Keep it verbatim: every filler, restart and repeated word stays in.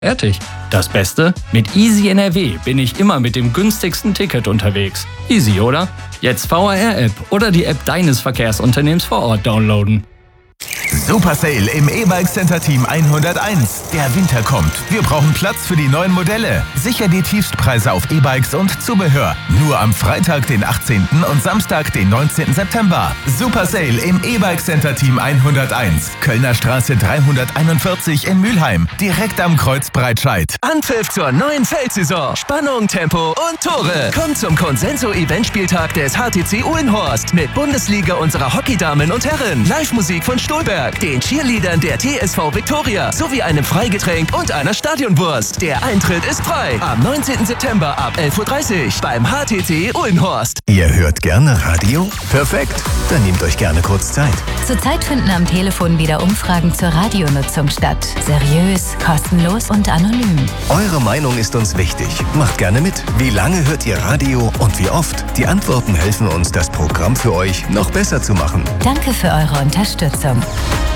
Fertig. Das Beste? Mit Easy N R W bin ich immer mit dem günstigsten Ticket unterwegs. Easy, oder? Jetzt V R R-App oder die App deines Verkehrsunternehmens vor Ort downloaden. Super Sale im E-Bike Center Team hunderteins. Der Winter kommt. Wir brauchen Platz für die neuen Modelle. Sicher die Tiefstpreise auf E-Bikes und Zubehör. Nur am Freitag, den achtzehnten und Samstag, den neunzehnten September. Super Sale im E-Bike Center Team hunderteins. Kölner Straße dreihunderteinundvierzig in Mülheim. Direkt am Kreuz Breitscheid. Anpfiff zur neuen Feldsaison. Spannung, Tempo und Tore. Kommt zum Consenso-Eventspieltag des H T C Uhlenhorst mit Bundesliga unserer Hockeydamen und Herren. Live-Musik von Stolberg, den Cheerleadern der T S V Viktoria sowie einem Freigetränk und einer Stadionwurst. Der Eintritt ist frei. Am neunzehnten September ab elf Uhr dreißig beim H T C Uhlenhorst. Ihr hört gerne Radio? Perfekt. Dann nehmt euch gerne kurz Zeit. Zurzeit finden am Telefon wieder Umfragen zur Radionutzung statt. Seriös, kostenlos und anonym. Eure Meinung ist uns wichtig. Macht gerne mit. Wie lange hört ihr Radio und wie oft? Die Antworten helfen uns, das Programm für euch noch besser zu machen. Danke für eure Unterstützung.